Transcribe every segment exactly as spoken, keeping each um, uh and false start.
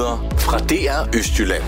Nyheder fra D R Østjylland.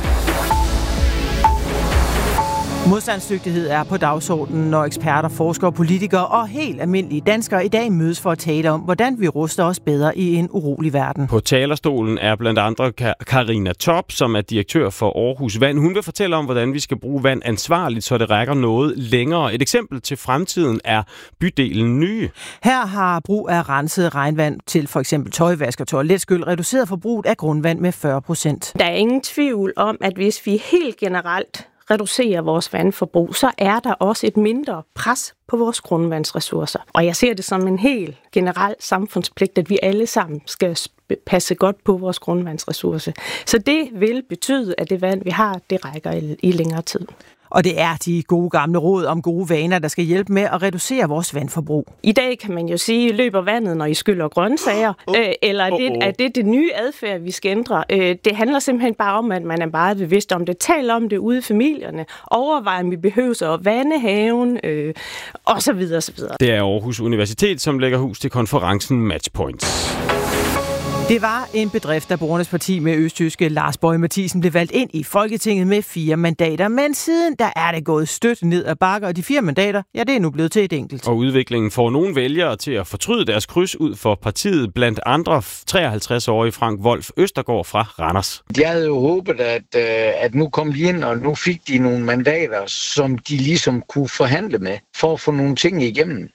Modstandsdygtighed er på dagsordenen, når eksperter, forskere, politikere og helt almindelige danskere i dag mødes for at tale om, hvordan vi ruster os bedre i en urolig verden. På talerstolen er blandt andre Karina Top, som er direktør for Aarhus Vand. Hun vil fortælle om, hvordan vi skal bruge vand ansvarligt, så det rækker noget længere. Et eksempel til fremtiden er bydelen Nye. Her har brug af renset regnvand til for eksempel tøjvask og toiletskyld reduceret forbruget af grundvand med fyrre procent. Der er ingen tvivl om, at hvis vi helt generelt reducerer vores vandforbrug, så er der også et mindre pres på vores grundvandsressourcer. Og jeg ser det som en helt generel samfundspligt, at vi alle sammen skal passe godt på vores grundvandsressourcer. Så det vil betyde, at det vand, vi har, det rækker i, i længere tid. Og det er de gode gamle råd om gode vaner, der skal hjælpe med at reducere vores vandforbrug. I dag kan man jo sige, løber vandet, når I skyller grøntsager, oh, øh, eller er det, er det det nye adfærd, vi skal ændre? Øh, det handler simpelthen bare om, at man er meget bevidst om det. Tal om det ude i familierne. Overvej, om vi behøver at vande haven, øh, og så videre, så videre. Det er Aarhus Universitet, som lægger hus til konferencen Matchpoints. Det var en bedrift, da Borgernes Parti med østjyske Lars Boje Mathiesen blev valgt ind i Folketinget med fire mandater. Men siden der er det gået stødt ned ad bakke, og de fire mandater, ja, det er nu blevet til et enkelt. Og udviklingen får nogle vælgere til at fortryde deres kryds ud for partiet, blandt andre treoghalvtreds-årige Frank Wolf Østergaard fra Randers. Jeg havde jo håbet, at, at nu kom de ind, og nu fik de nogle mandater, som de ligesom kunne forhandle med, for at få nogle ting igennem.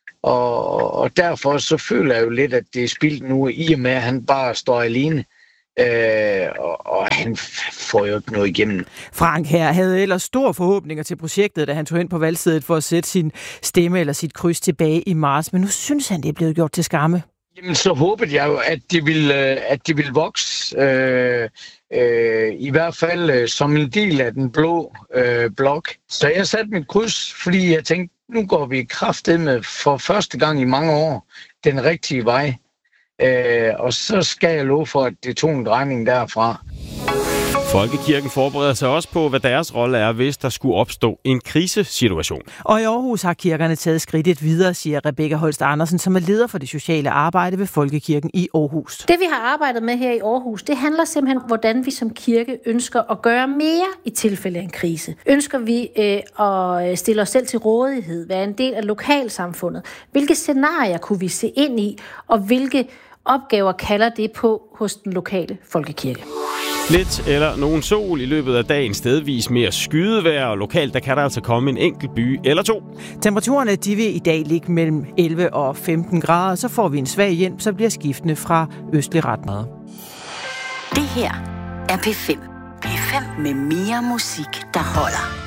Og, og derfor så føler jeg jo lidt, at det er spildt nu, i og med, at han bare står alene. Øh, og, og han får jo ikke noget igennem. Frank her havde ellers store forhåbninger til projektet, da han tog ind på valgstedet for at sætte sin stemme eller sit kryds tilbage i marts. Men nu synes han, det er blevet gjort til skamme. Jamen, så håbede jeg jo, at det ville, at det ville vokse. Øh, øh, I hvert fald øh, som en del af den blå øh, blok. Så jeg satte mit kryds, fordi jeg tænkte, nu går vi kraftedeme for første gang i mange år den rigtige vej. Øh, og så skal jeg love for, at det tog en drejning derfra. Folkekirken forbereder sig også på, hvad deres rolle er, hvis der skulle opstå en krisesituation. Og i Aarhus har kirkerne taget skridtet videre, siger Rebecca Holst Andersen, som er leder for det sociale arbejde ved Folkekirken i Aarhus. Det vi har arbejdet med her i Aarhus, det handler simpelthen om, hvordan vi som kirke ønsker at gøre mere i tilfælde af en krise. Ønsker vi øh, at stille os selv til rådighed, være en del af lokalsamfundet? Hvilke scenarier kunne vi se ind i, og hvilke opgaver kalder det på hos den lokale folkekirke? Lidt eller nogen sol i løbet af dagen, stedvis mere skydevejr, og lokalt der kan der altså komme en enkelt by eller to. Temperaturerne de vil i dag ligge mellem elleve og femten grader, så får vi en svag hjælp, så bliver skiftende fra østlig retning. Det her er P fem. P fem med mere musik, der holder.